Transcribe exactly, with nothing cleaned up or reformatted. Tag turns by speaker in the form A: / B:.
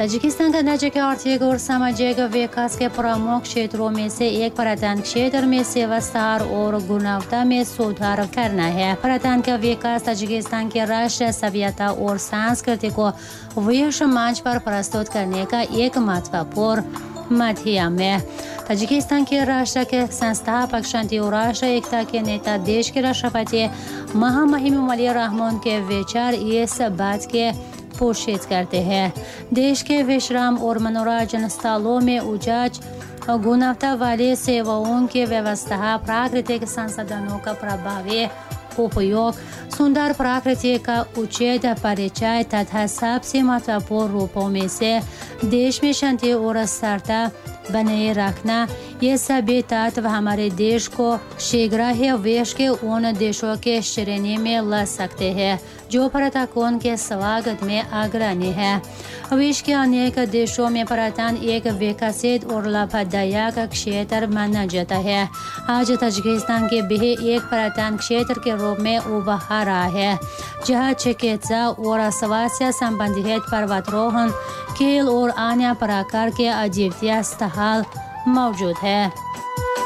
A: Tajikistan का राज्य के आर्थिक और सामाजिक विकास के प्रमुख क्षेत्रों में से एक पर्यटन क्षेत्र में से विस्तार और गुणवत्ता में सुधार करना है। पर्यटन का विकास ताजिकिस्तान की राष्ट्रीय सभ्यता और संस्कृति को विश्व मंच पर प्रस्तुत करने का एक महत्वपूर्ण माध्यम है। ताजिकिस्तान के राष्ट्र के संस्थापक शांति और राष्ट्र एकता के नेता देश के राष्ट्रपति महामहिम अली रहमान के विचार इस बात के पुष्ट करते हैं। देश के विश्राम और मनोरंजन स्थलों में उच्च गुणवत्ता वाली सेवाओं की व्यवस्था, प्राकृतिक संसाधनों का प्रभावी उपयोग, सुंदर प्रकृति का उचित परिचय तथा सबसे महत्वपूर्ण रूपों में से देश में शांति और स्थिरता बनाए रखना, ये सभी तत्व हमारे देश को शीघ्र ही विश्व के उन देशों के श्रेणी में ला सकते हैं जो पर्यटकों के स्वागत में अग्रणी है। विश्व के अनेक देशों में पर्यटन एक विकसित और लाभदायक क्षेत्र माना जाता है। आज ताजिकिस्तान के भी एक पर्यटन क्षेत्र के रूप में उभर रहा है, जहाँ चिकित्सा और स्वास्थ्य संबंधित पर्वतारोहण, खेल और अन्य प्रकार के अद्वितीय स्थल मौजूद है।